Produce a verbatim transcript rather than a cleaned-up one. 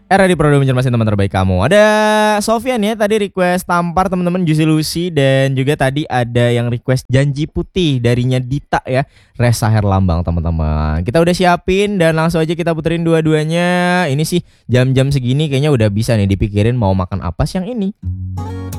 Era di Prodo mencermaskan teman terbaik kamu. Ada Sofyan ya tadi request tampar teman-teman, Juicy Lucy, dan juga tadi ada yang request Janji Putih darinya Dita ya. Resa Herlambang teman-teman. Kita udah siapin dan langsung aja kita puterin dua-duanya. Ini sih jam-jam segini kayaknya udah bisa nih dipikirin mau makan apa siang ini.